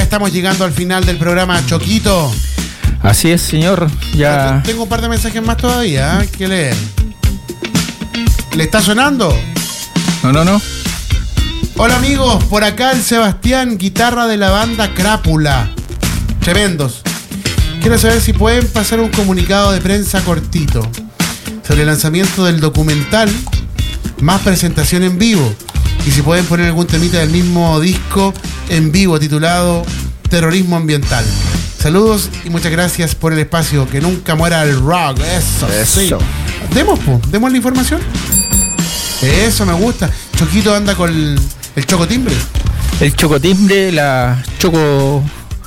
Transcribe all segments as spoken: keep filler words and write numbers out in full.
estamos llegando al final del programa, Choquito. Así es, señor. Ya. Tengo un par de mensajes más todavía, ¿eh? que leer. ¿Le está sonando? No, no, no. Hola amigos, por acá el Sebastián, guitarra de la banda Crápula. Tremendos. Quiero saber si pueden pasar un comunicado de prensa cortito sobre el lanzamiento del documental más presentación en vivo. Y si pueden poner algún temita del mismo disco en vivo titulado Terrorismo Ambiental. Saludos y muchas gracias por el espacio. Que nunca muera el rock. Eso, Eso. sí. Demos, po. Demos la información. Eso me gusta. Choquito anda con el, el chocotimbre. El chocotimbre, la choco...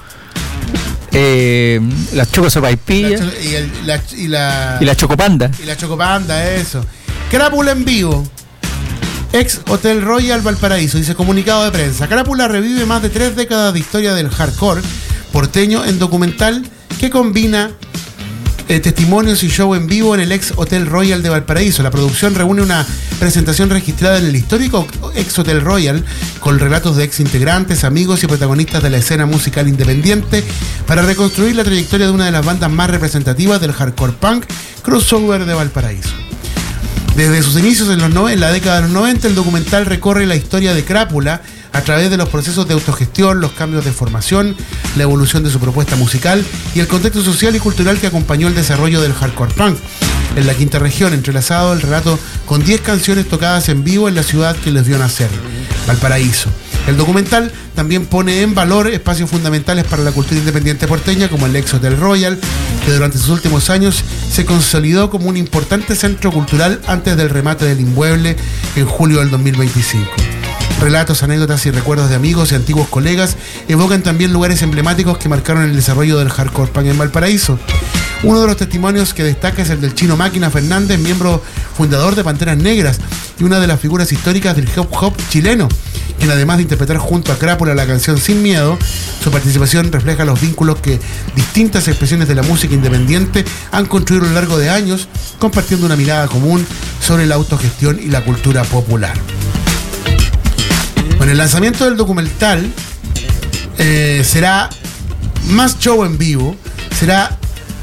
Eh, la choco sopaipilla. La cho- y, el, la, y la... Y la chocopanda. Y la chocopanda, eso. Crápula en vivo. Ex Hotel Royal Valparaíso. Dice comunicado de prensa. Crápula revive más de tres décadas de historia del hardcore porteño en documental que combina eh, testimonios y show en vivo en el ex Hotel Royal de Valparaíso. La producción reúne una presentación registrada en el histórico ex Hotel Royal con relatos de ex integrantes, amigos y protagonistas de la escena musical independiente para reconstruir la trayectoria de una de las bandas más representativas del hardcore punk crossover de Valparaíso. Desde sus inicios en, los no, en la década de los noventa, el documental recorre la historia de Crápula a través de los procesos de autogestión, los cambios de formación, la evolución de su propuesta musical y el contexto social y cultural que acompañó el desarrollo del hardcore punk en la quinta región, entrelazado el relato con diez canciones tocadas en vivo en la ciudad que les vio nacer, Valparaíso. El documental también pone en valor espacios fundamentales para la cultura independiente porteña, como el ex Hotel Royal, que durante sus últimos años se consolidó como un importante centro cultural antes del remate del inmueble en julio del dos mil veinticinco. Relatos, anécdotas y recuerdos de amigos y antiguos colegas evocan también lugares emblemáticos que marcaron el desarrollo del hardcore punk en Valparaíso. Uno de los testimonios que destaca es el del Chino Máquina Fernández, miembro fundador de Panteras Negras y una de las figuras históricas del hip hop chileno, quien además de interpretar junto a Crápula la canción Sin Miedo, su participación refleja los vínculos que distintas expresiones de la música independiente han construido a lo largo de años, compartiendo una mirada común sobre la autogestión y la cultura popular. Bueno, el lanzamiento del documental eh, será más show en vivo, será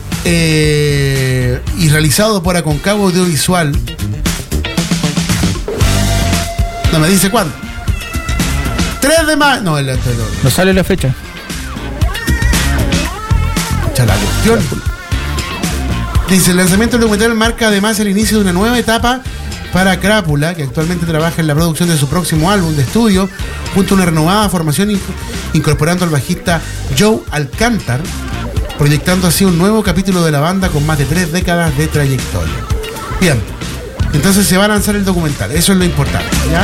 eh, y realizado por Aconcagua Audiovisual. No me dice cuándo. tres de mayo. No, el anterior. No sale la fecha. Echa la cuestión. Dice, el lanzamiento del documental marca además el inicio de una nueva etapa para Crápula, que actualmente trabaja en la producción de su próximo álbum de estudio, junto a una renovada formación inc- incorporando al bajista Joe Alcántar, proyectando así un nuevo capítulo de la banda con más de tres décadas de trayectoria. Bien, entonces se va a lanzar el documental, eso es lo importante, ¿ya?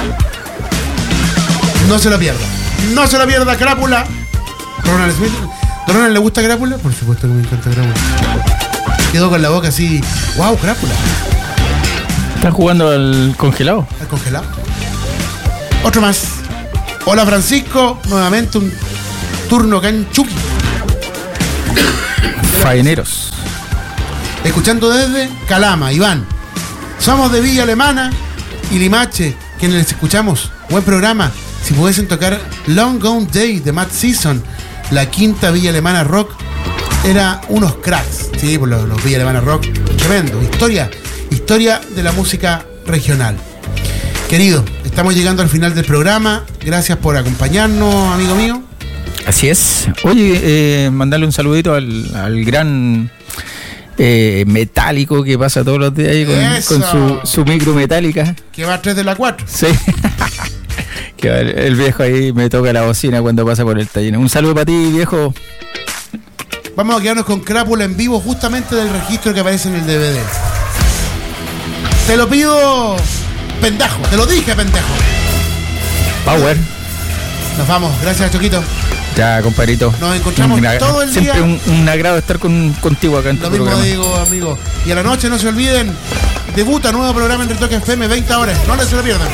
No se lo pierda, no se lo pierda, Crápula. Ronald Smith, ¿a Ronald le gusta Crápula? Por supuesto que me encanta Crápula. Quedó con la boca así, wow, Crápula. ¿Están jugando al congelado? ¿Al congelado? Otro más. Hola Francisco, nuevamente un turno acá en Chucky. Faeneros. Escuchando desde Calama, Iván. Somos de Villa Alemana y Limache, quienes les escuchamos. Buen programa. Si pudiesen tocar Long Gone Day de Mad Season, la quinta Villa Alemana Rock, era unos cracks. Sí, por los, los Villa Alemana Rock, tremendo. Historia, historia de la música regional. Querido, estamos llegando al final del programa. Gracias por acompañarnos, amigo mío. Así es. Oye, eh, mandarle un saludito al, al gran eh, metálico que pasa todos los días ahí con, con su, su micro metálica. Que va a tres de la cuatro. Sí. Que el, el viejo ahí me toca la bocina cuando pasa por el taller. Un saludo para ti, viejo. Vamos a quedarnos con Crápula en vivo, justamente del registro que aparece en el D V D. Te lo pido, pendejo. Te lo dije, pendejo. Power. Nos vamos. Gracias, Choquito. Ya, compadrito. Nos encontramos un, todo el siempre día. Siempre un, un agrado estar con, contigo acá en Lo tu mismo programa. digo, amigo. Y a la noche no se olviden, debuta nuevo programa en Retoque F M, veinte horas. No les se lo pierdan.